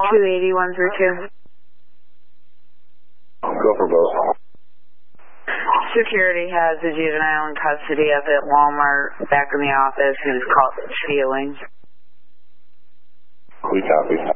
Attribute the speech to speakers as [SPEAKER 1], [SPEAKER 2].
[SPEAKER 1] 28132.
[SPEAKER 2] Go for both.
[SPEAKER 1] Security has a juvenile in custody up at Walmart, back in the office, who's caught stealing.
[SPEAKER 2] We copy.